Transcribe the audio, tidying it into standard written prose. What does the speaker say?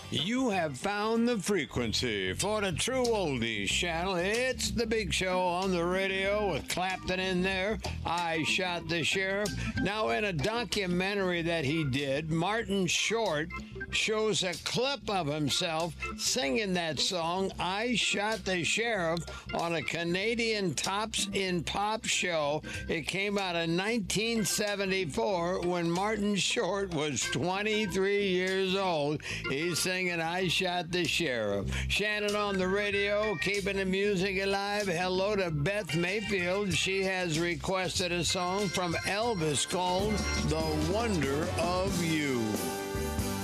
You have found the frequency for the True Oldies channel. It's the Big Show on the radio with Clapton in there. I Shot the Sheriff. Now, in a documentary that he did, Martin Short shows a clip of himself singing that song, I Shot the Sheriff, on a Canadian Tops in Pop show. It came out in 1974 when Martin Short was 23 years old. He's singing I Shot the Sheriff. Shannon on the radio, keeping the music alive. Hello to Beth Mayfield. She has requested a song from Elvis called The Wonder of You.